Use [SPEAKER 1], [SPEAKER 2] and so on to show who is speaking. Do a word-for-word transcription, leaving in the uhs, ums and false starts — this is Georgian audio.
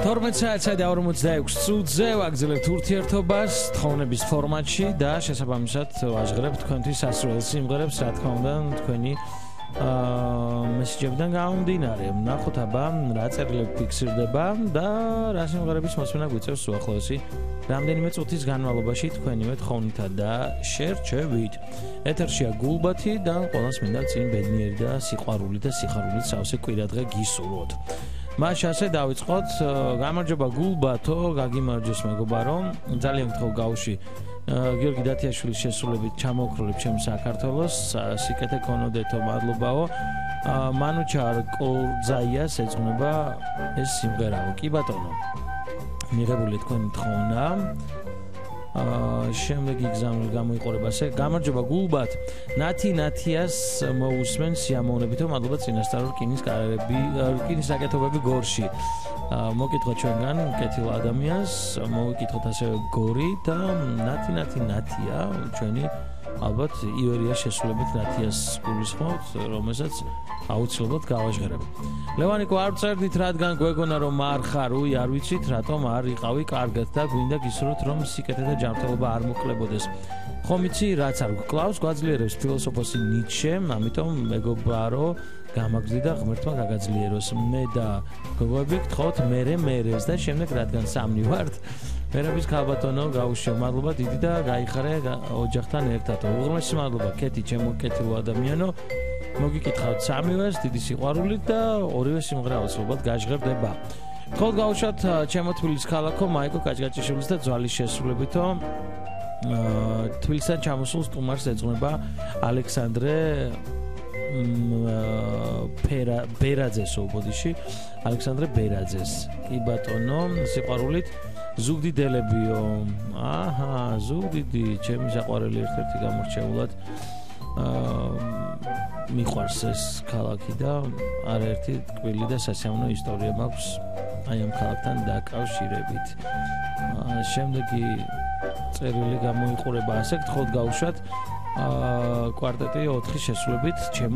[SPEAKER 1] თორმეტ საათსა და ორმოცდაექვსი წუთზე ვაგრძელებთ ურთიერთობას თხოვნების ფორმატში და შესაბამისად ვაჟღერებთ თქვენთვის სასურველ სიმღერებს, რა თქმა უნდა, თქვენი მესიჯებიდან გამომდინარე. ვნახოთ აბა რა წერილები ფიქსირდება და რა სიმღერების მოსმენა გვიწევს უახლოესი რამდენიმე წუთის განმავლობაში თქვენივე თხოვნითა და შერჩევით. ეთერშია გულბათი და ყველას მინდა წინ ბედნიერი და სიყვარული და სიხარულით სავსე კვირადღე გისურვოთ. მაშ ასე დავიწყოთ. გამარჯობა გულბათო, გაგიმარჯოს მეგობარო. ძალიან გთხოვ გავუში გიორგი დათიაშვილის შესრულებით ჩამოქროლებ ჩემ საქართველოს. სიკეთე ქონოდეთო, მადლობაო. მანუჩარ კორძაიას ეძღვნება ეს სიმღერაო. კი ბატონო. მიღებული თქვენი თხოვნა. აა შემდეგ იგზავნილ გამოიყურება ასე. გამარჯობა გულბათ. ნათი ნათიას მოусმენ სიამოვნებითო, მადლობა წინასწარ რკინის კარერები, რკინის აკეთობები გორში. მოგკითხოთ ჩვენგან კეთილ ადამიანს, მოგკითხოთ ასევე გორი და ნათი ნათი ნათია ჩვენი ალბათ ივერია შესრულებით ნათიას გულისხმობთ, რომელსაც აუცილებლად გავაჟღერებ. ლევანიკო არ წერდით, რადგან გვეგონა რომ არ ხარ, უი არ ვიცით, რატომ არ იყავი კარგად და გვინდა გისურვოთ რომ სიკეთე და ჯანმრთელობა არ მოკლებოდეს. ხომ იცი, რაც არ გკლავს, გვაძლიერებს ფილოსოფოსი ნიცშე, ამიტომ მეგობარო გამაგზდი და ღმერთმა გაგაძლიეროს. მე და გოგოები გთხოვთ მერე მერეს და შემდეგ რადგან სამნი ვართ, მერების ქალბატონო გაუშიო, მადლობა დიდი და გაიხარე ოჯახთან ერთად. უღრმესი მადლობა კეთი, ჩემო კეთილო ადამიანო. მოგიკითხავთ სამივეს დიდი სიყვარულით და ორივე სიმღერა აუცილებლად გაჟღერდება. გთხოვთ გავუშვათ ჩემო თბილისის ქალაქო მაიკო კაჭკაჭიშვილის და ძვალის შესრულებითო. თბილისიდან ჩამოსულ სტუმარს ეძღვნება ალექსანდრე ფერა ბერაძეს ობოდიში ალექსანდრე ბერაძეს. კი ბატონო, სიყვარულით ზუგდიდებიო. აჰა, ზუგდიდი, ჩემი საყვარელი ერთ-ერთი გამორჩეულად მიყვარს ეს ქალაქი და არაერთი ტკბილი და სასიამოვნო ისტორია მაქვს აი ამ ქალაქთან დაკავშირებით. შემდეგი წერილი გამოიყურება ასე, გთხოვთ გავუშვათ კვარტეტი ოთხი შესრულებით ჩემო